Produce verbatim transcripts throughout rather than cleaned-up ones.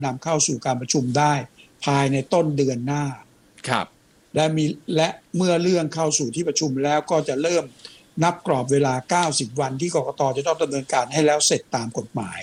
นำเข้าสู่การประชุมได้ภายในต้นเดือนหน้าครับและมีและเมื่อเรื่องเข้าสู่ที่ประชุมแล้วก็จะเริ่มนับกรอบเวลาเก้าสิบวันที่กกต.จะต้องดำเนินการให้แล้วเสร็จตามกฎหมาย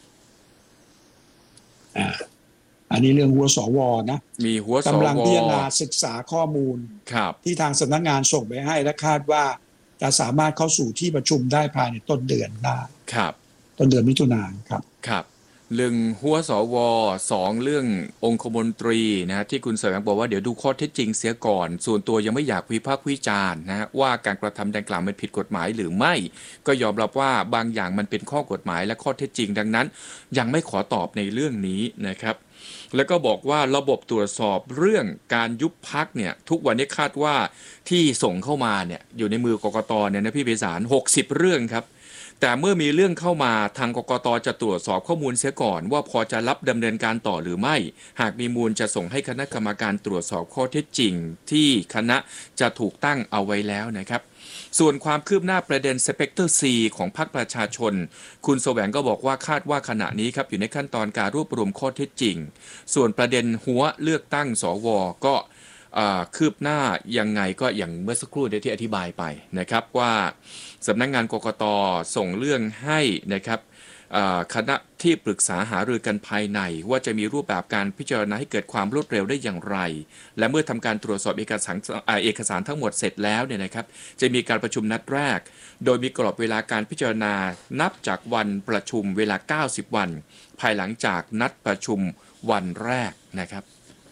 อ่าอันนี้เรื่องหัวสวนะมีหัวสวกำลังพิจารณาศึกษาข้อมูลที่ทางสำนักงานส่งไปให้และคาดว่าจะสามารถเข้าสู่ที่ประชุมได้ภายในต้นเดือนหน้าครับต้นเดือนมิถุนายนครับครับเรื่องหัวสวสองเรื่ององคมนตรีนะที่คุณเสริมบอกว่าเดี๋ยวดูข้อเท็จจริงเสียก่อนส่วนตัวยังไม่อยากวิพากษ์วิจารณ์นะว่าการกระทำดังกล่าวมันผิดกฎหมายหรือไม่ก็ยอมรับว่าบางอย่างมันเป็นข้อกฎหมายและข้อเท็จจริงดังนั้นยังไม่ขอตอบในเรื่องนี้นะครับแล้วก็บอกว่าระบบตรวจสอบเรื่องการยุบพรรคเนี่ยทุกวันนี้คาดว่าที่ส่งเข้ามาเนี่ยอยู่ในมือกกตเนี่ยนะพี่ไพศาลหกสิบเรื่องครับแต่เมื่อมีเรื่องเข้ามาทางกกตจะตรวจสอบข้อมูลเสียก่อนว่าพอจะรับดำเนินการต่อหรือไม่หากมีมูลจะส่งให้คณะกรรมการตรวจสอบข้อเท็จจริงที่คณะจะถูกตั้งเอาไว้แล้วนะครับส่วนความคืบหน้าประเด็นสเปกเตอร์ C ของพรรคประชาชนคุณแสวงก็บอกว่าคาดว่าขณะนี้ครับอยู่ในขั้นตอนการรวบรวมข้อเท็จจริงส่วนประเด็นหัวเลือกตั้งสวก็คืบหน้ายังไงก็อย่างเมื่อสักครู่ที่อธิบายไปนะครับว่าสำนักงานกกต.ส่งเรื่องให้นะครับคณะที่ปรึกษาหารือกันภายในว่าจะมีรูปแบบการพิจารณาให้เกิดความรวดเร็วได้อย่างไรและเมื่อทำการตรวจสอบเอกสารเอกสารทั้งหมดเสร็จแล้วเนี่ยนะครับจะมีการประชุมนัดแรกโดยมีกรอบเวลาการพิจารณานับจากวันประชุมเวลาเก้าสิบวันภายหลังจากนัดประชุมวันแรกนะครับ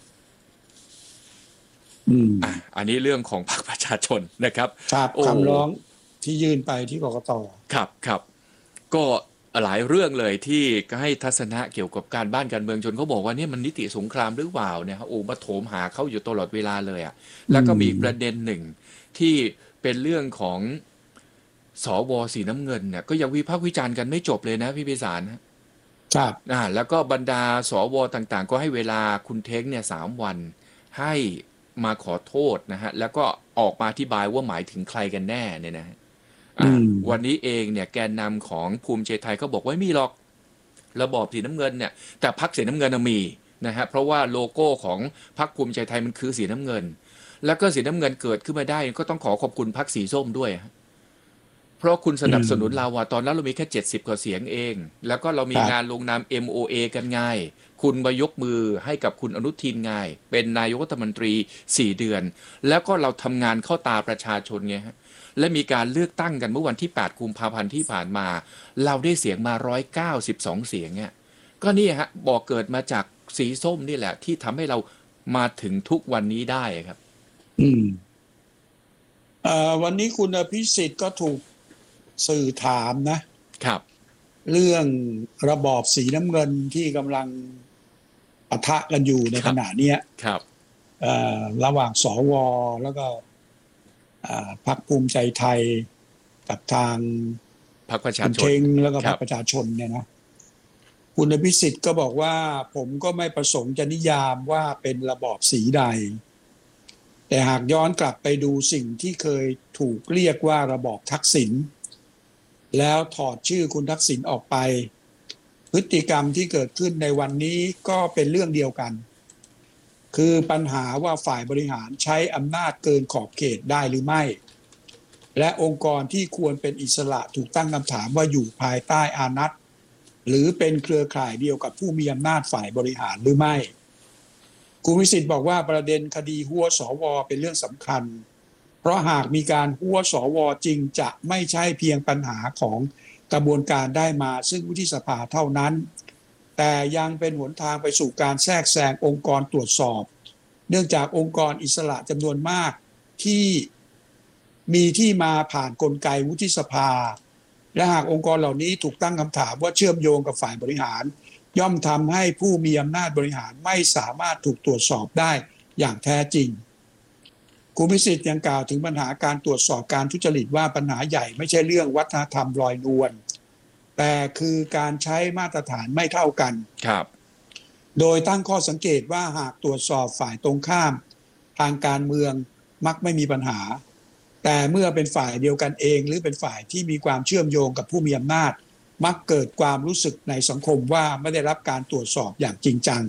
อืมอ่ะอันนี้เรื่องของพรรคประชาชนนะครับครับคำร้องที่ยื่นไปที่กกต. ครับครับก็หลายเรื่องเลยที่ให้ทัศนะเกี่ยวกับการบ้านการเมืองจนเขาบอกว่านี่มันนิติสงครามหรือเปล่าเนี่ยโอ้มาโถมหาเขาอยู่ตลอดเวลาเลยอ่ะแล้วก็มีประเด็นหนึ่งที่เป็นเรื่องของสวสีน้ำเงินเนี่ยก็ยังวิพากษ์วิจารณ์กันไม่จบเลยนะพี่พิสารครับอ่าแล้วก็บรรดาสวต่างๆก็ให้เวลาคุณเท้งเนี่ยสามวันให้มาขอโทษนะฮะแล้วก็ออกมาอธิบายว่าหมายถึงใครกันแน่เนี่ยนะวันนี้เองเนี่ยแกนนำของภูมิใจไทยเขาบอกว่าไม่มีหรอกระบอบสีน้ำเงินเนี่ยแต่พรรคสีน้ำเงินมีนะฮะเพราะว่าโลโก้ของพรรคภูมิใจไทยมันคือสีน้ำเงินแล้วก็สีน้ำเงินเกิดขึ้นมาได้ก็ต้องขอขอบคุณพรรคสีส้มด้วยเพราะคุณสนับสนุนเราว่าตอนนั้นเรามีแค่เจ็ดสิบกว่าเสียงเองแล้วก็เรามีงานลงนาม เอ็ม โอ เอ กันไงคุณมายกมือให้กับคุณอนุทินไงเป็นนายกรัฐมนตรีสี่เดือนแล้วก็เราทำงานเข้าตาประชาชนไงฮะและมีการเลือกตั้งกันเมื่อวันที่แปดกุมภาพันธ์ที่ผ่านมาเราได้เสียงมาหนึ่งร้อยเก้าสิบสองเสียงเนี่ยก็นี่ฮะบอกเกิดมาจากสีส้มนี่แหละที่ทำให้เรามาถึงทุกวันนี้ได้ครับอืมเอ่อวันนี้คุณอภิสิทธิ์ก็ถูกสื่อถามนะครับเรื่องระบอบสีน้ำเงินที่กำลังปะทะกันอยู่ในขณะนี้ครับเอ่อระหว่างสวแล้วก็พรรคภูมิใจไทยกับทางพรรคประชาชนเทงแล้วก็พรรคประชาชนเนี่ยนะคุณอภิสิทธิ์ก็บอกว่าผมก็ไม่ประสงค์จะนิยามว่าเป็นระบอบสีใดแต่หากย้อนกลับไปดูสิ่งที่เคยถูกเรียกว่าระบอบทักษิณแล้วถอดชื่อคุณทักษิณออกไปพฤติกรรมที่เกิดขึ้นในวันนี้ก็เป็นเรื่องเดียวกันคือปัญหาว่าฝ่ายบริหารใช้อำนาจเกินขอบเขตได้หรือไม่และองค์กรที่ควรเป็นอิสระถูกตั้งคำถามว่าอยู่ภายใต้อานัตหรือเป็นเครือข่ายเดียวกับผู้มีอำนาจฝ่ายบริหารหรือไม่คุณวิสิทธิ์บอกว่าประเด็นคดีหัวสวเป็นเรื่องสำคัญเพราะหากมีการหัวสวจริงจะไม่ใช่เพียงปัญหาของกระบวนการได้มาซึ่งวุฒิสภาเท่านั้นแต่ยังเป็นหนทางไปสู่การแทรกแซงองค์กรตรวจสอบเนื่องจากองค์กรอิสระจำนวนมากที่มีที่มาผ่านกลไกวุฒิสภาและหากองค์กรเหล่านี้ถูกตั้งคำถามว่าเชื่อมโยงกับฝ่ายบริหารย่อมทำให้ผู้มีอำนาจบริหารไม่สามารถถูกตรวจสอบได้อย่างแท้จริงคุณพิสิทธิ์ยังกล่าวถึงปัญหาการตรวจสอบการทุจริตว่าปัญหาใหญ่ไม่ใช่เรื่องวัฒนธรรมลอยนวลแต่คือการใช้มาตรฐานไม่เท่ากันครับโดยตั้งข้อสังเกตว่าหากตรวจสอบฝ่ายตรงข้ามทางการเมืองมักไม่มีปัญหาแต่เมื่อเป็นฝ่ายเดียวกันเองหรือเป็นฝ่ายที่มีความเชื่อมโยงกับผู้มีอำนาจมักเกิดความรู้สึกในสังคมว่าไม่ได้รับการตรวจสอบอย่างจริงจัง